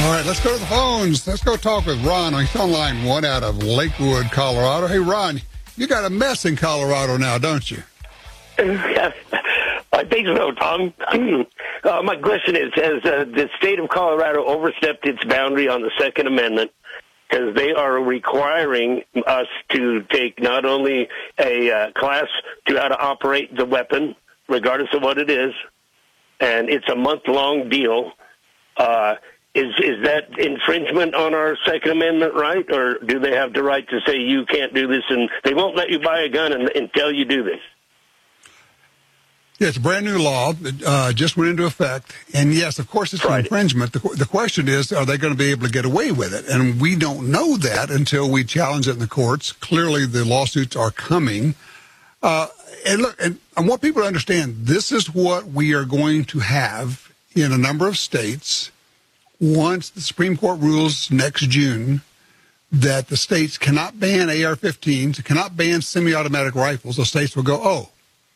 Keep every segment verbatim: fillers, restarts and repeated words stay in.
All right, let's go to the phones. Let's go talk with Ron. He's on line one out of Lakewood, Colorado. Hey, Ron, you got a mess in Colorado now, don't you? I think so, Tom. uh, my question is, has uh, the state of Colorado overstepped its boundary on the Second Amendment? Because they are requiring us to take not only a uh, class to how to operate the weapon, regardless of what it is, and it's a month-long deal. Uh, is is that infringement on our Second Amendment right, or do they have the right to say you can't do this, and they won't let you buy a gun and, until you do this? Yeah, it's a brand new law that uh, just went into effect. And, yes, of course, it's an infringement. The, the question is, are they going to be able to get away with it? And we don't know that until we challenge it in the courts. Clearly, the lawsuits are coming. Uh, and, look, and I want people to understand, this is what we are going to have in a number of states once the Supreme Court rules next June that the states cannot ban A R fifteens, cannot ban semi-automatic rifles. The states will go, oh,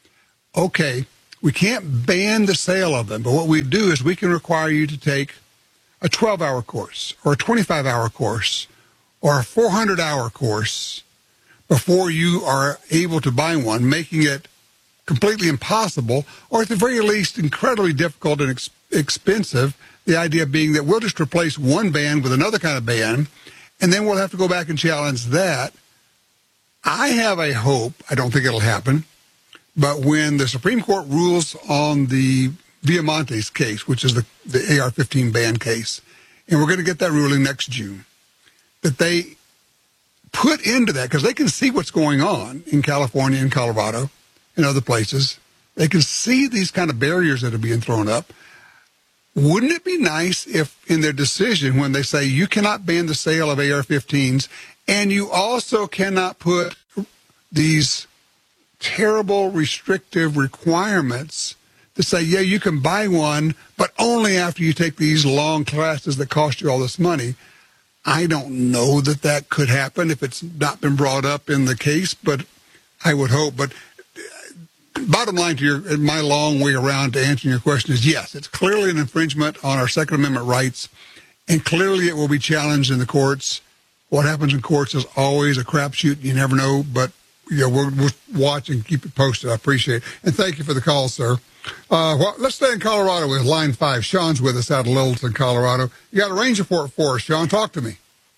okay, we can't ban the sale of them, but what we do is we can require you to take a twelve-hour course or a twenty-five-hour course or a four hundred hour course before you are able to buy one, making it completely impossible, or at the very least incredibly difficult and ex- expensive, the idea being that we'll just replace one ban with another kind of ban, and then we'll have to go back and challenge that. I have a hope, I don't think it'll happen, but when the Supreme Court rules on the Viamontes case, which is the, the A R fifteen ban case, and we're going to get that ruling next June, that they put into that, because they can see what's going on in California and Colorado and other places. They can see these kind of barriers that are being thrown up. Wouldn't it be nice if in their decision, when they say you cannot ban the sale of A R fifteens, and you also cannot put these terrible restrictive requirements to say, yeah, you can buy one, but only after you take these long classes that cost you all this money. I don't know that that could happen if it's not been brought up in the case, but I would hope. But bottom line to your, my long way around to answering your question is, yes, it's clearly an infringement on our Second Amendment rights, and clearly it will be challenged in the courts. What happens in courts is always a crapshoot. You never know, but yeah, we'll, we'll watch and keep it posted. I appreciate it. And thank you for the call, sir. Uh, well, let's stay in Colorado with line five. Sean's with us out of Littleton, Colorado. You got a range report for us, Sean. Talk to me.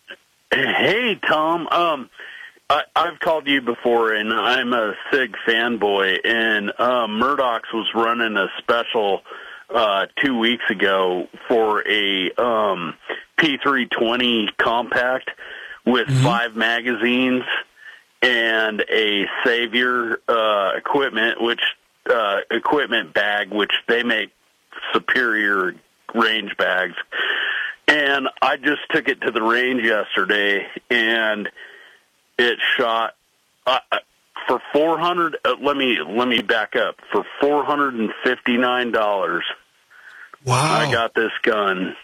Hey, Tom. Um, I, I've called you before, and I'm a SIG fanboy, and uh, Murdoch's was running a special uh, two weeks ago for a um, P three twenty compact with mm-hmm. five magazines and a Savior uh, equipment, which uh, equipment bag, which they make superior range bags. And I just took it to the range yesterday, and it shot uh, for four hundred. Uh, let me let me back up for four hundred and fifty nine dollars. Wow! I got this gun.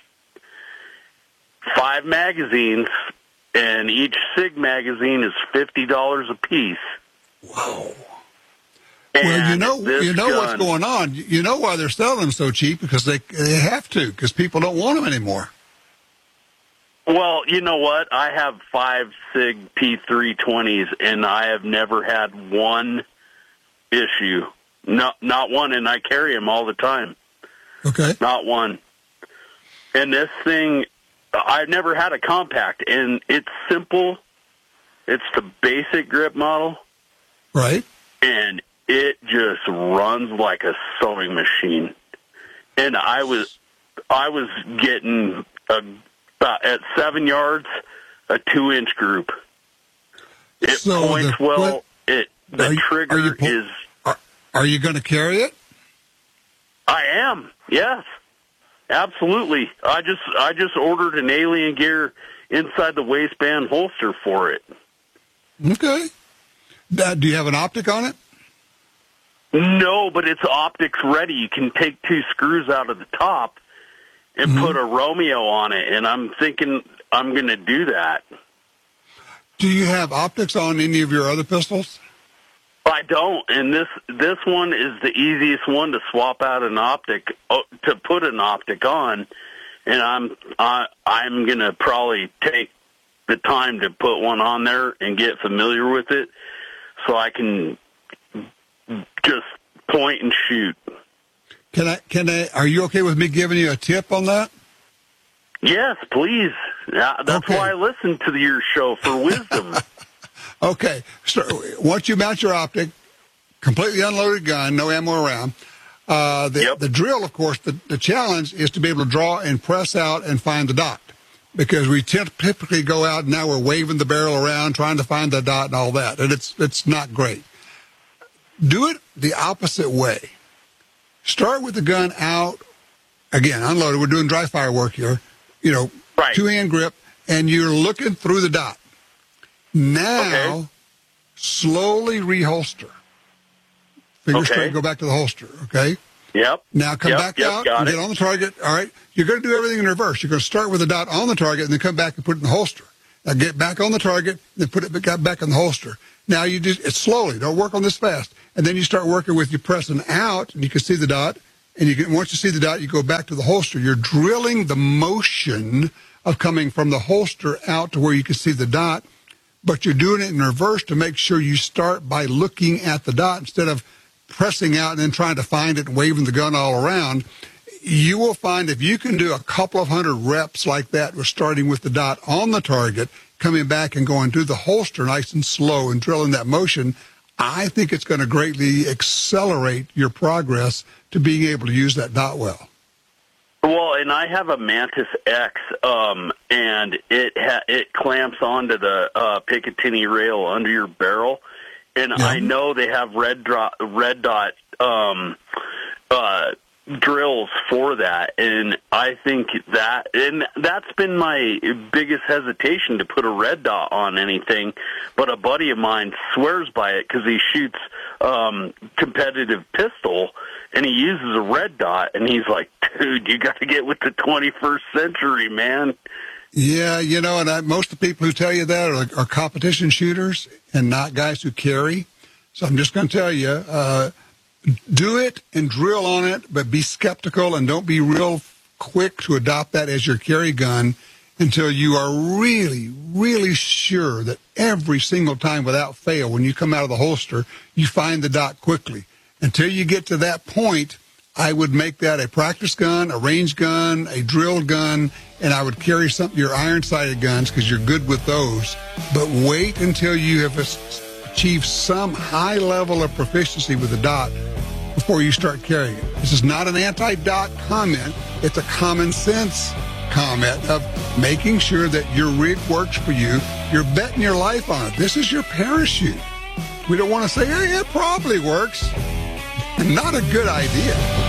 Five magazines. And each SIG magazine is fifty dollars a piece. Wow. And well, you know, you know gun, what's going on. You know why they're selling them so cheap, because they they have to, because people don't want them anymore. Well, you know what? I have five SIG P three twenties, and I have never had one issue. Not, not one, and I carry them all the time. Okay. Not one. And this thing, I've never had a compact, and it's simple. It's the basic grip model. Right. And it just runs like a sewing machine. And I was I was getting a, about at seven yards, a two-inch group. It so points the, well. what, It The you, trigger po- is... Are, are you going to carry it? I am, yes. Absolutely. I just I just ordered an Alien Gear inside the waistband holster for it. Okay. Uh, do you have an optic on it? No, but it's optics ready. You can take two screws out of the top and mm-hmm. put a Romeo on it, and I'm thinking I'm going to do that. Do you have optics on any of your other pistols? I don't, and this this one is the easiest one to swap out an optic, to put an optic on, and I'm I, I'm gonna probably take the time to put one on there and get familiar with it, so I can just point and shoot. Can I? Can I? Are you okay with me giving you a tip on that? Yes, please. Uh, that's okay. why I listen to your show, for wisdom. Okay. So once you mount your optic, completely unloaded gun, no ammo around. Uh, the, yep. the drill, of course, the, the challenge is to be able to draw and press out and find the dot. Because we typically go out and now we're waving the barrel around trying to find the dot and all that. And it's it's not great. Do it the opposite way. Start with the gun out, again, unloaded. We're doing dry fire work here. You know, right. two-hand grip, and you're looking through the dot. Now, okay. slowly reholster. Finger okay. straight, go back to the holster, okay? Yep. Now come yep. back yep. out Got and it. get on the target. All right. You're going to do everything in reverse. You're going to start with the dot on the target and then come back and put it in the holster. Now get back on the target, then put it back in the holster. Now you just, it's slowly. Don't work on this fast. And then you start working with you pressing out, and you can see the dot. And you can, once you see the dot, you go back to the holster. You're drilling the motion of coming from the holster out to where you can see the dot, but you're doing it in reverse to make sure you start by looking at the dot instead of pressing out and then trying to find it and waving the gun all around. You will find if you can do a couple of hundred reps like that, with starting with the dot on the target, coming back and going through the holster nice and slow and drilling that motion, I think it's going to greatly accelerate your progress to being able to use that dot well. Well, and I have a Mantis X, um, and it ha- it clamps onto the uh, Picatinny rail under your barrel. And yeah. I know they have red dot, red dot um, uh, drills for that, and I think that, and that's been my biggest hesitation to put a red dot on anything. But a buddy of mine swears by it because he shoots um, competitive pistol, and he uses a red dot, and he's like, "Dude, you got to get with the twenty-first century, man." Yeah, you know, and I, most of the people who tell you that are, are competition shooters and not guys who carry. So I'm just going to tell you, uh, do it and drill on it, but be skeptical and don't be real quick to adopt that as your carry gun until you are really, really sure that every single time without fail, when you come out of the holster, you find the dot quickly. Until you get to that point, I would make that a practice gun, a range gun, a drill gun, and I would carry some your iron-sighted guns because you're good with those. But wait until you have achieved some high level of proficiency with the dot before you start carrying it. This is not an anti-dot comment. It's a common sense comment of making sure that your rig works for you. You're betting your life on it. This is your parachute. We don't want to say, hey, it probably works. Not a good idea.